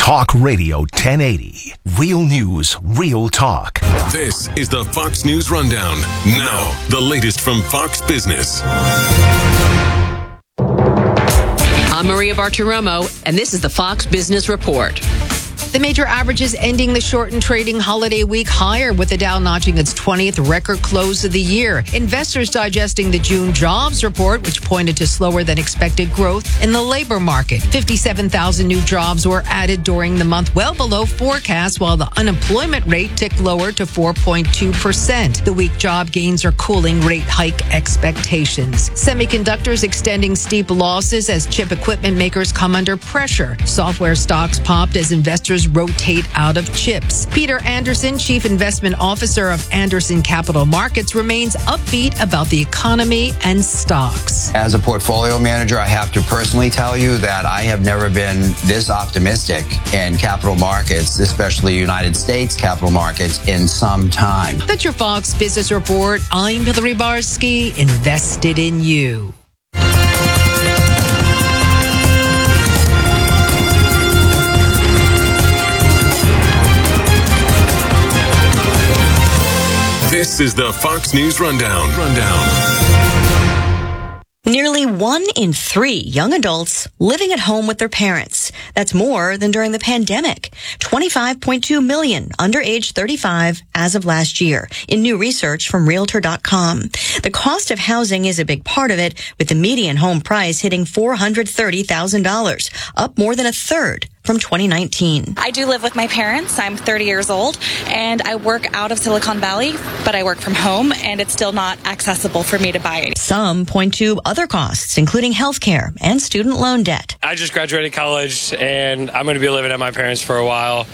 Talk Radio 1080. Real news, real talk. This is the Fox News Rundown. Now, the latest from Fox Business. I'm Maria Bartiromo, and this is the Fox Business Report. The major averages ending the shortened trading holiday week higher, with the Dow notching its 20th record close of the year. Investors digesting the June jobs report, which pointed to slower than expected growth in the labor market. 57,000 new jobs were added during the month, well below forecast, while the unemployment rate ticked lower to 4.2%. The weak job gains are cooling rate hike expectations. Semiconductors extending steep losses as chip equipment makers come under pressure. Software stocks popped as investors rotate out of chips. Peter Anderson, Chief Investment Officer of Anderson Capital Markets, remains upbeat about the economy and stocks. As a portfolio manager, I have to personally tell you that I have never been this optimistic in capital markets, especially United States capital markets, in some time. That's your Fox Business Report. I'm Hillary Barsky, invested in you. This is the Fox News Rundown. Nearly 1 in 3 young adults living at home with their parents. That's more than during the pandemic. 25.2 million under age 35 as of last year, in new research from Realtor.com. The cost of housing is a big part of it, with the median home price hitting $430,000, up more than a third from 2019. I do live with my parents. I'm 30 years old, and I work out of Silicon Valley, but I work from home, and it's still not accessible for me to buy any. Some point to other costs, including healthcare and student loan debt. I just graduated college, and I'm going to be living at my parents for a while.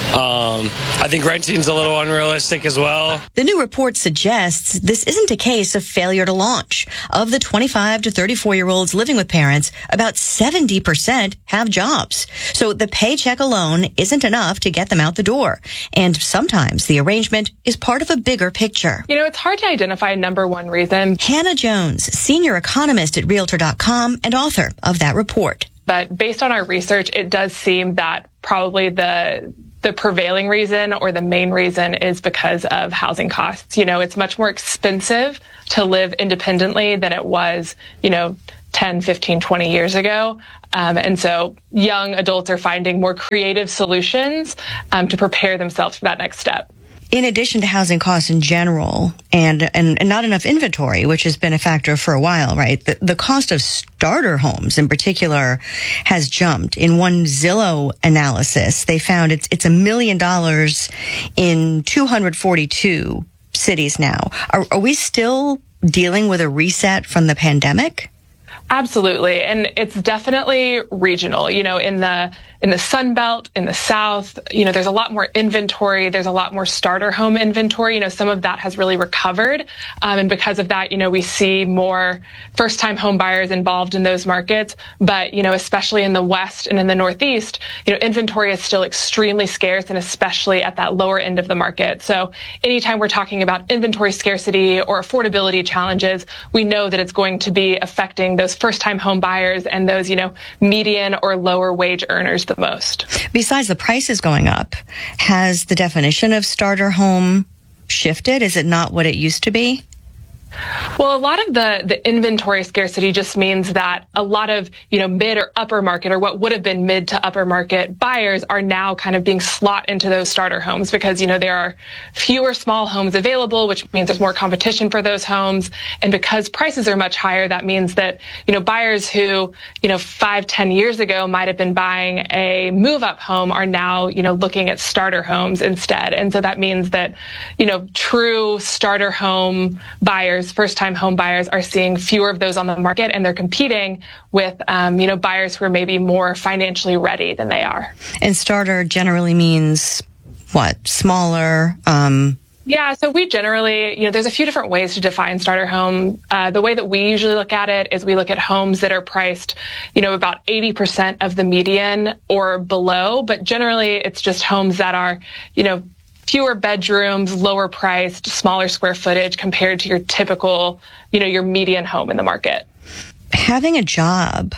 I think renting's a little unrealistic as well. The new report suggests this isn't a case of failure to launch. Of the 25 to 34-year-olds living with parents, about 70% have jobs. So the paycheck alone isn't enough to get them out the door. And sometimes the arrangement is part of a bigger picture. You know, it's hard to identify a number one reason. Hannah Jones, senior economist at Realtor.com and author of that report. But based on our research, it does seem that probably the prevailing reason, or the main reason, is because of housing costs. You know, it's much more expensive to live independently than it was, 10, 15, 20 years ago. And so young adults are finding more creative solutions to prepare themselves for that next step. In addition to housing costs in general and not enough inventory, which has been a factor for a while, right? The cost of starter homes in particular has jumped. In one Zillow analysis, they found it's $1 million in 242 cities now. Are we still dealing with a reset from the pandemic? Absolutely. And it's definitely regional. In the Sun Belt, in the South, there's a lot more inventory. There's a lot more starter home inventory. Some of that has really recovered. And because of that, we see more first-time home buyers involved in those markets. But, especially in the West and in the Northeast, inventory is still extremely scarce, and especially at that lower end of the market. So anytime we're talking about inventory scarcity or affordability challenges, we know that it's going to be affecting those first-time home buyers and those, median or lower wage earners the most. Besides the prices going up, has the definition of starter home shifted? Is it not what it used to be? Well, a lot of the inventory scarcity just means that a lot of, mid or upper market, or what would have been mid to upper market buyers, are now kind of being slot into those starter homes because, there are fewer small homes available, which means there's more competition for those homes. And because prices are much higher, that means that, buyers who, 5-10 years ago might have been buying a move-up home are now, looking at starter homes instead. And so that means that, true starter home buyers, first-time home buyers, are seeing fewer of those on the market, and they're competing with, buyers who are maybe more financially ready than they are. And starter generally means what? Smaller? Yeah, so we generally, there's a few different ways to define starter home. The way that we usually look at it is we look at homes that are priced, about 80% of the median or below. But generally, it's just homes that are, fewer bedrooms, lower priced, smaller square footage compared to your typical, your median home in the market. Having a job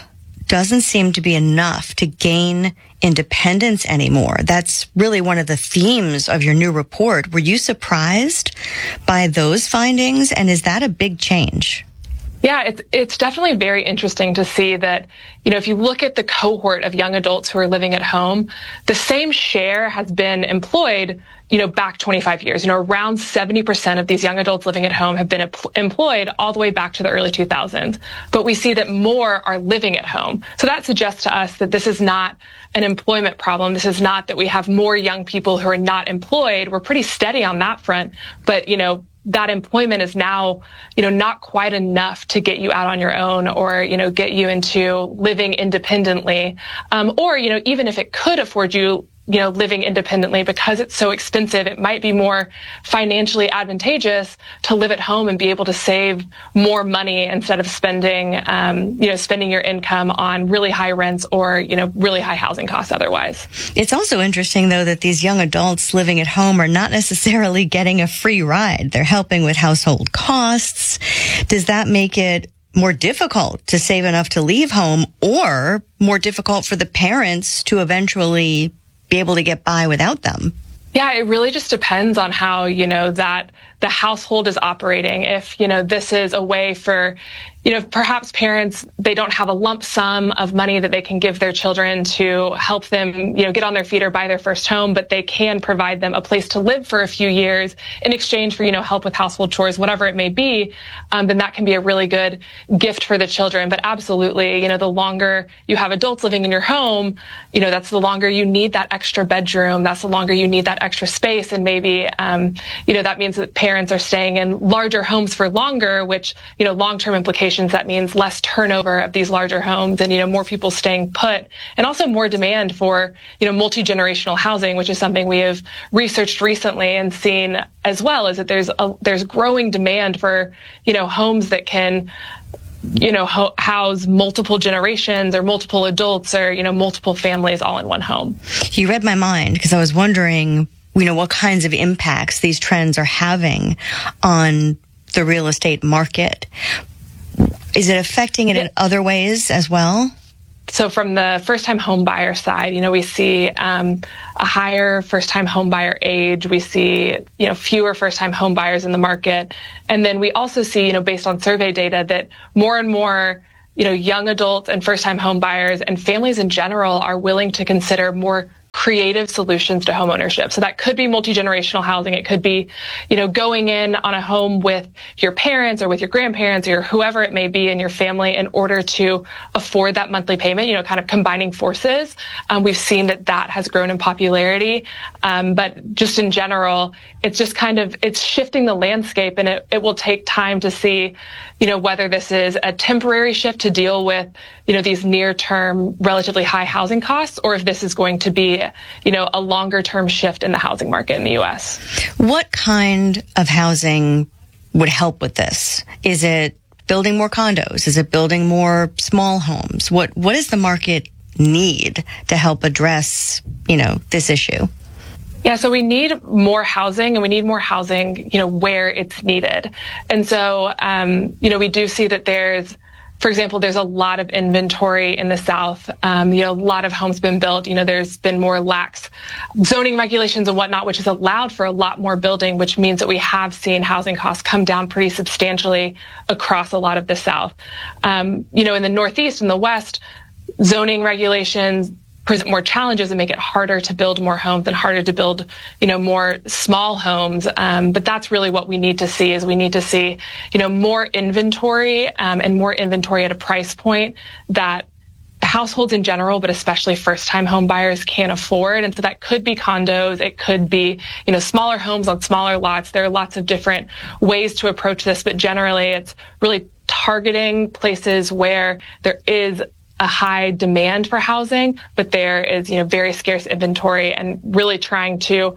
doesn't seem to be enough to gain independence anymore. That's really one of the themes of your new report. Were you surprised by those findings? And is that a big change? Yeah, it's definitely very interesting to see that, if you look at the cohort of young adults who are living at home, the same share has been employed, back 25 years. Around 70% of these young adults living at home have been employed all the way back to the early 2000s. But we see that more are living at home. So that suggests to us that this is not an employment problem. This is not that we have more young people who are not employed. We're pretty steady on that front. But, that employment is now, not quite enough to get you out on your own or, get you into living independently. Or, even if it could afford you, living independently, because it's so expensive, it might be more financially advantageous to live at home and be able to save more money instead of spending, spending your income on really high rents or, really high housing costs otherwise. It's also interesting, though, that these young adults living at home are not necessarily getting a free ride. They're helping with household costs. Does that make it more difficult to save enough to leave home, or more difficult for the parents to eventually be able to get by without them? Yeah, it really just depends on how, that the household is operating. If, this is a way for, perhaps parents, they don't have a lump sum of money that they can give their children to help them, get on their feet or buy their first home, but they can provide them a place to live for a few years in exchange for, help with household chores, whatever it may be, then that can be a really good gift for the children. But absolutely, the longer you have adults living in your home, that's the longer you need that extra bedroom. That's the longer you need that extra space. And maybe, that means that parents are staying in larger homes for longer, which, long-term implications, that means less turnover of these larger homes and, more people staying put, and also more demand for, multi-generational housing, which is something we have researched recently and seen as well, is that there's growing demand for, homes that can, house multiple generations or multiple adults or, multiple families all in one home. You read my mind, because I was wondering, what kinds of impacts these trends are having on the real estate market. Is it affecting it in other ways as well? So from the first-time home buyer side, we see a higher first-time home buyer age. We see, fewer first-time home buyers in the market. And then we also see, based on survey data, that more and more, young adults and first-time home buyers and families in general are willing to consider more creative solutions to homeownership. So that could be multi-generational housing. It could be, going in on a home with your parents or with your grandparents or whoever it may be in your family in order to afford that monthly payment, kind of combining forces. We've seen that has grown in popularity. But just in general, it's just it's shifting the landscape, and it will take time to see, whether this is a temporary shift to deal with, these near-term relatively high housing costs, or if this is going to be, a longer-term shift in the housing market in the U.S. What kind of housing would help with this? Is it building more condos? Is it building more small homes? What does the market need to help address, this issue? Yeah, so we need more housing, and we need more housing, where it's needed. And so, we do see that for example, there's a lot of inventory in the South. A lot of homes been built. There's been more lax zoning regulations and whatnot, which has allowed for a lot more building, which means that we have seen housing costs come down pretty substantially across a lot of the South. In the Northeast and the West, zoning regulations present more challenges and make it harder to build more homes and harder to build, more small homes. But that's really what we need to see is we need to see, more inventory and more inventory at a price point that households in general, but especially first-time home buyers can afford. And so that could be condos. It could be, smaller homes on smaller lots. There are lots of different ways to approach this, but generally it's really targeting places where there is a high demand for housing, but there is, very scarce inventory, and really trying to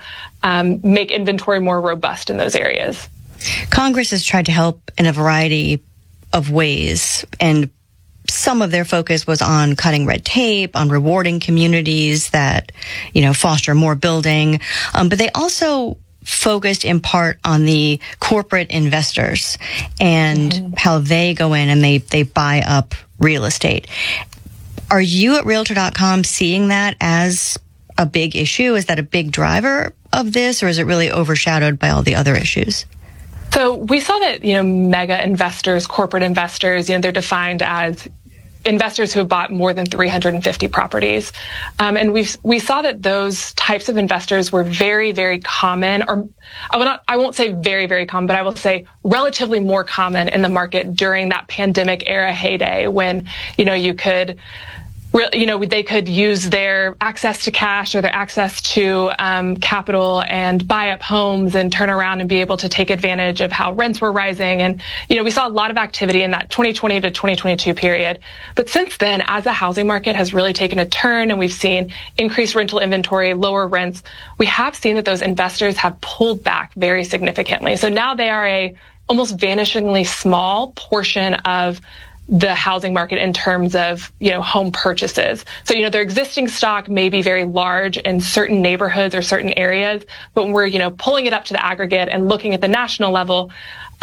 make inventory more robust in those areas. Congress has tried to help in a variety of ways, and some of their focus was on cutting red tape, on rewarding communities that, foster more building. But they also focused in part on the corporate investors and how they go in and they buy up real estate. Are you at Realtor.com seeing that as a big issue? Is that a big driver of this, or is it really overshadowed by all the other issues? So we saw that, mega investors, corporate investors, they're defined as investors who have bought more than 350 properties. And we saw that those types of investors were very, very common, or I won't say very, very common, but I will say relatively more common in the market during that pandemic era heyday when, you could they could use their access to cash or their access to capital and buy up homes and turn around and be able to take advantage of how rents were rising. And, we saw a lot of activity in that 2020 to 2022 period. But since then, as the housing market has really taken a turn and we've seen increased rental inventory, lower rents, we have seen that those investors have pulled back very significantly. So now they are a almost vanishingly small portion of the housing market in terms of, home purchases. So, their existing stock may be very large in certain neighborhoods or certain areas, but when we're, pulling it up to the aggregate and looking at the national level,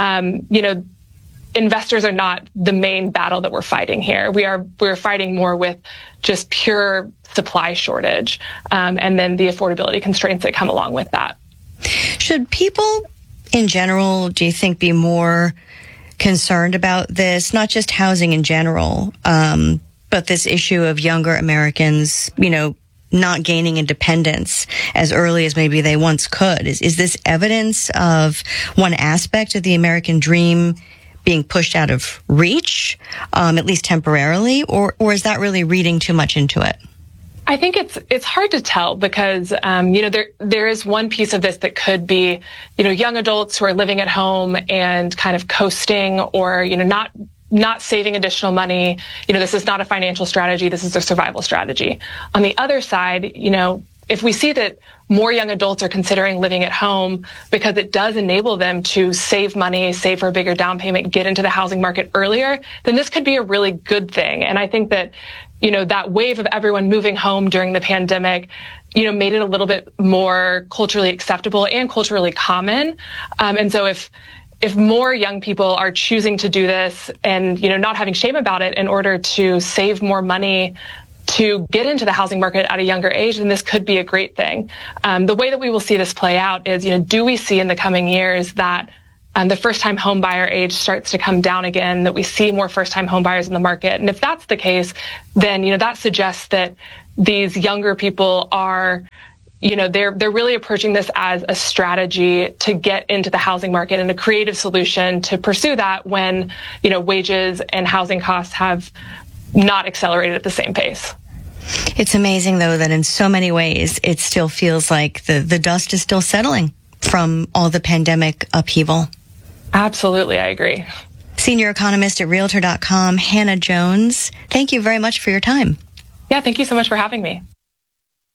investors are not the main battle that we're fighting here. We're fighting more with just pure supply shortage, and then the affordability constraints that come along with that. Should people in general, do you think, be more concerned about this, not just housing in general, but this issue of younger Americans, not gaining independence as early as maybe they once could? Is this evidence of one aspect of the American dream being pushed out of reach, at least temporarily, or is that really reading too much into it? I think it's hard to tell because, there is one piece of this that could be, young adults who are living at home and kind of coasting or, not saving additional money. This is not a financial strategy. This is a survival strategy. On the other side, if we see that more young adults are considering living at home because it does enable them to save money, save for a bigger down payment, get into the housing market earlier, then this could be a really good thing. And I think that, that wave of everyone moving home during the pandemic, made it a little bit more culturally acceptable and culturally common. And so if more young people are choosing to do this and, not having shame about it in order to save more money to get into the housing market at a younger age, then this could be a great thing. The way that we will see this play out is, do we see in the coming years that the first-time home buyer age starts to come down again, that we see more first-time home buyers in the market? And if that's the case, then, that suggests that these younger people are, they're really approaching this as a strategy to get into the housing market and a creative solution to pursue that when, wages and housing costs have not accelerated at the same pace. It's amazing, though, that in so many ways, it still feels like the dust is still settling from all the pandemic upheaval. Absolutely, I agree. Senior economist at Realtor.com, Hannah Jones, thank you very much for your time. Yeah, thank you so much for having me.